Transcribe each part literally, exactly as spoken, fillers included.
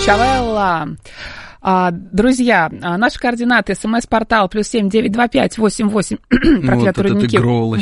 Чавелла. Друзья, наши координаты: смс-портал плюс семь девять два пять восемь восемь проклятые рудники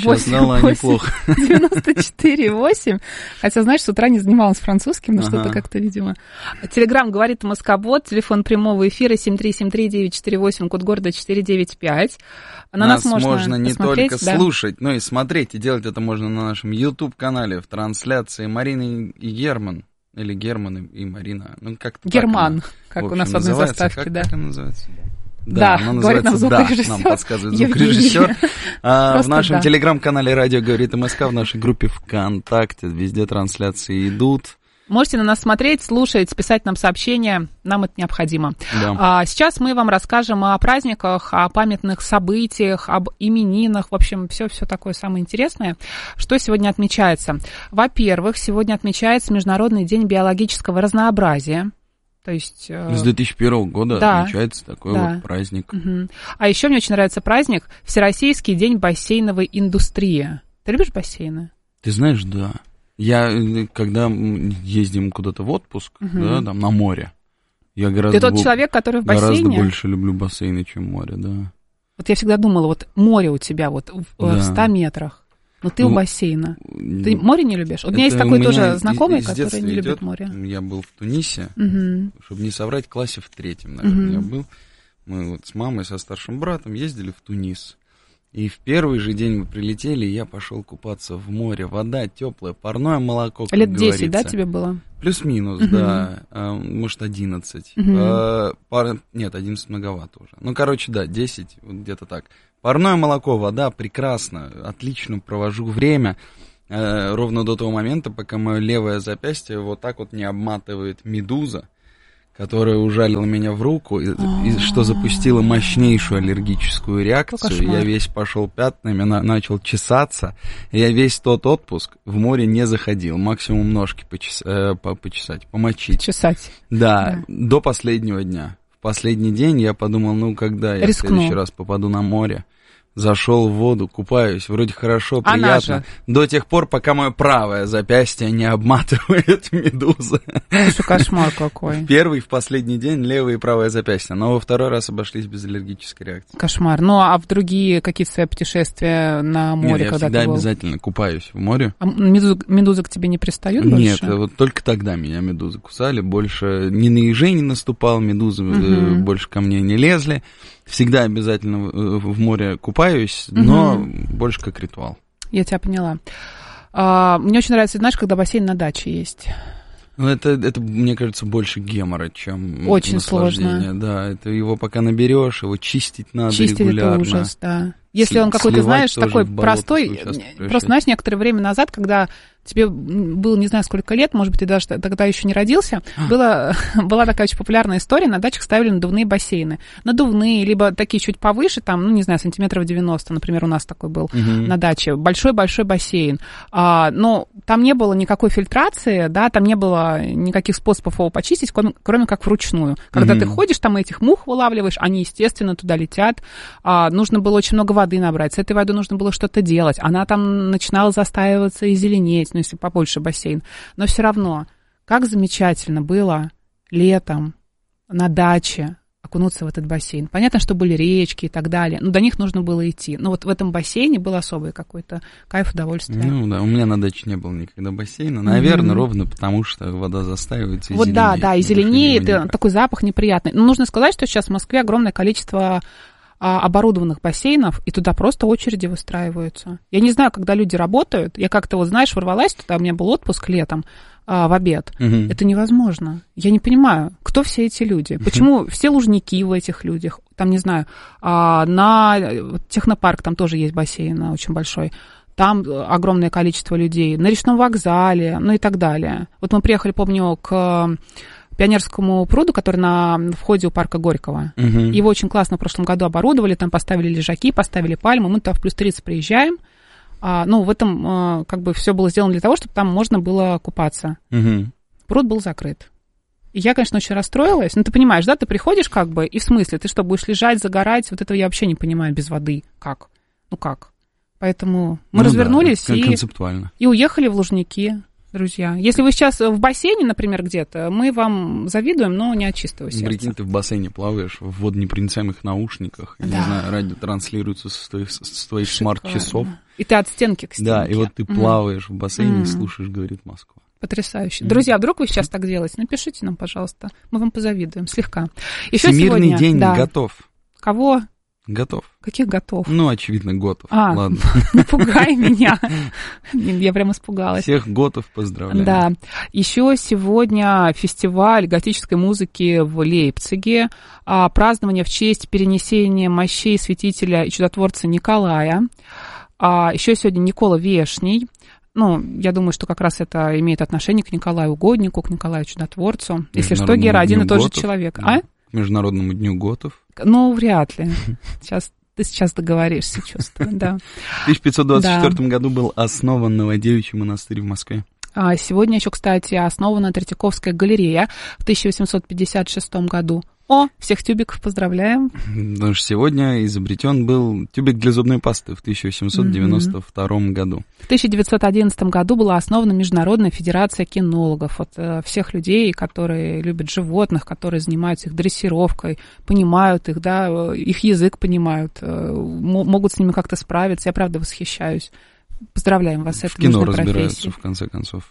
девяносто четыре восемь. Хотя, знаешь, с утра не занималась французским, но ага. что-то как-то, видимо. Телеграм говорит Москобот, телефон прямого эфира семь три семь три девять четыре восемь, код города четыре девять пять. На нас, нас можно, можно не только да. слушать, но и смотреть, и делать это можно на нашем YouTube-канале в трансляции Марины и Герман. Или Герман и Марина. Ну, как-то Герман, так она, как общем, у нас в одной заставке, как, да. Как она называется? Да, да она говорит нам звукорежиссер. Да, нам подсказывает звукорежиссер. А, в нашем да. телеграм-канале «Радио говорит МСК», в нашей группе ВКонтакте, везде трансляции идут. Можете на нас смотреть, слушать, писать нам сообщения, нам это необходимо. Да. А, сейчас мы вам расскажем о праздниках, о памятных событиях, об именинах, в общем, все-все такое самое интересное, что сегодня отмечается. Во-первых, сегодня отмечается Международный день биологического разнообразия. То есть, с две тысячи первого года да, отмечается такой да. вот праздник. Угу. А еще мне очень нравится праздник Всероссийский день бассейновой индустрии. Ты любишь бассейны? Ты знаешь, да. Я, когда ездим куда-то в отпуск, угу. да, там, на море, я гораздо, Ты тот человек, который в бассейне? Гораздо больше люблю бассейны, чем море, да. Вот я всегда думала, вот море у тебя вот в, да. в ста метрах, но ты ну, у бассейна. Ты море не любишь? У меня есть такой тоже знакомый, из, из который не любит море. Я был в Тунисе, угу. чтобы не соврать, в классе в третьем, наверное, угу. я был. Мы вот с мамой, со старшим братом ездили в Тунис. И в первый же день мы прилетели, и я пошел купаться в море. Вода теплая, парное молоко, как Лет говорится. десять, да, тебе было? Плюс-минус, uh-huh. да. А, может, одиннадцать. Uh-huh. А, пар... Нет, одиннадцать многовато уже. Ну, короче, да, десять, вот где-то так. Парное молоко, вода, прекрасно, отлично провожу время. А, ровно до того момента, пока мое левое запястье вот так вот не обматывает медуза, которая ужалила меня в руку, и, и что запустило мощнейшую аллергическую реакцию. Я весь пошел пятнами, на, начал чесаться. Я весь тот отпуск в море не заходил. Максимум ножки почес, э, почесать, помочить. Чесать. Да, да, до последнего дня. В последний день я подумал, ну, когда я Рискну. в следующий раз попаду на море. Зашел в воду, купаюсь, вроде хорошо, приятно. До тех пор, пока мое правое запястье не обматывает медуза. Слушай, кошмар какой. В первый, в последний день левое и правое запястье, но во второй раз обошлись без аллергической реакции. Кошмар. Ну, а в другие какие-то свои путешествия на море, Нет, когда я всегда ты был? Обязательно купаюсь в море. А медузы, медузы к тебе не пристают больше? Нет, вот только тогда меня медузы кусали. Больше ни на ежей не наступал, медузы угу. больше ко мне не лезли. Всегда обязательно в море купаюсь, но угу. больше как ритуал. Я тебя поняла. А, мне очень нравится, знаешь, когда бассейн на даче есть. Ну, это, это, мне кажется, больше гемора, чем очень наслаждение. Сложно. Да, это его пока наберешь, его чистить надо чистить регулярно. Чистить это ужас, да. Если он какой-то, знаешь, такой простой, просто, знаешь, некоторое время назад, когда тебе было не знаю сколько лет, может быть, ты даже тогда еще не родился, была, была такая очень популярная история, на дачах ставили надувные бассейны. Надувные, либо такие чуть повыше, там, ну, не знаю, сантиметров девяносто, например, у нас такой был uh-huh. на даче, большой-большой бассейн. А, но там не было никакой фильтрации, да, там не было никаких способов его почистить, кроме, кроме как вручную. Когда uh-huh. ты ходишь, там этих мух вылавливаешь, они, естественно, туда летят. А, нужно было очень много воды набрать, с этой водой нужно было что-то делать. Она там начинала застаиваться и зеленеть, ну, если побольше бассейн. Но все равно, как замечательно было летом на даче окунуться в этот бассейн. Понятно, что были речки и так далее, но до них нужно было идти. Но вот в этом бассейне был особый какой-то кайф, удовольствие. Ну да, у меня на даче не было никогда бассейна. Наверное, mm-hmm. ровно потому, что вода застаивается и вот зеленеет. Вот да, да, и зеленеет, и такой запах неприятный. Но нужно сказать, что сейчас в Москве огромное количество оборудованных бассейнов, и туда просто очереди выстраиваются. Я не знаю, когда люди работают, я как-то, вот знаешь, ворвалась туда, у меня был отпуск летом, а, в обед. Угу. Это невозможно. Я не понимаю, кто все эти люди, почему все лужники в этих людях, там, не знаю, а, на технопарк там тоже есть бассейн очень большой, там огромное количество людей, на речном вокзале, ну и так далее. Вот мы приехали, помню, к Пионерскому пруду, который на входе у парка Горького. Uh-huh. Его очень классно в прошлом году оборудовали, там поставили лежаки, поставили пальмы, мы туда в плюс тридцать приезжаем. А, ну, в этом а, как бы все было сделано для того, чтобы там можно было купаться. Uh-huh. Пруд был закрыт. И я, конечно, очень расстроилась. Ну, ты понимаешь, да, ты приходишь как бы, и в смысле, ты что, будешь лежать, загорать? Вот этого я вообще не понимаю без воды. Как? Ну, как? Поэтому мы ну, развернулись да, и, концептуально. и уехали в Лужники. друзья. Если вы сейчас в бассейне, например, где-то, мы вам завидуем, но не от чистого сердца. Прикинь, ты в бассейне плаваешь, в водонепроницаемых наушниках, да. Не знаю, радио транслируется с твоих, с твоих смарт-часов. И ты от стенки к стенке. Да, и вот ты плаваешь mm. в бассейне mm. и слушаешь, говорит Москва. Потрясающе. Mm. Друзья, вдруг вы сейчас так делаете? Напишите нам, пожалуйста. Мы вам позавидуем слегка. Еще Всемирный сегодня... день да. готов. Кого? Готов. Каких готов? Ну, очевидно, готов. А, ладно. Напугай меня. Я прям испугалась. Всех готов поздравляю. Да. Еще сегодня фестиваль готической музыки в Лейпциге. Празднование в честь перенесения мощей святителя и чудотворца Николая. Еще сегодня Никола Вешний. Ну, я думаю, что как раз это имеет отношение к Николаю Угоднику, к Николаю Чудотворцу. Если что, Гера один и тот же человек. Да. А? К Международному дню готов. Ну, вряд ли. Сейчас, ты сейчас договоришься, чувствую, да. В тысяча пятьсот двадцать четвёртом да. году был основан Новодевичий монастырь в Москве. А сегодня еще, кстати, основана Третьяковская галерея в тысяча восемьсот пятьдесят шестом году. О, всех тюбиков поздравляем. Потому что сегодня изобретен был тюбик для зубной пасты в тысяча восемьсот девяносто втором mm-hmm. году. В тысяча девятьсот одиннадцатом году была основана Международная федерация кинологов. Вот, э, всех людей, которые любят животных, которые занимаются их дрессировкой, понимают их, да, их язык понимают, э, м- могут с ними как-то справиться. Я, правда, восхищаюсь. Поздравляем вас с этой нужной профессией. В кино разбираются, в конце концов.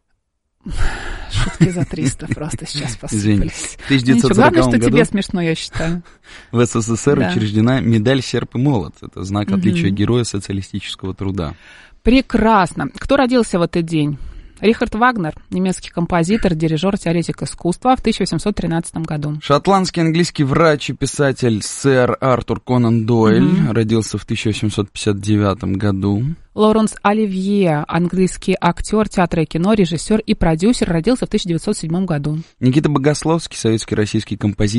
Шутки за триста просто сейчас посыпались. В тысяча девятьсот сороковом Главное, что году тебе смешно, я считаю. В СССР да. учреждена медаль «Серп и молот». Это знак отличия угу. героя социалистического труда. Прекрасно. Кто родился в этот день? Рихард Вагнер, немецкий композитор, дирижер, теоретик искусства в тысяча восемьсот тринадцатом году. Шотландский английский врач и писатель сэр Артур Конан Дойль mm-hmm. родился в тысяча восемьсот пятьдесят девятом году. Лоуренс Оливье, английский актер театра и кино, режиссер и продюсер, родился в тысяча девятьсот седьмом году. Никита Богословский, советский российский композитор.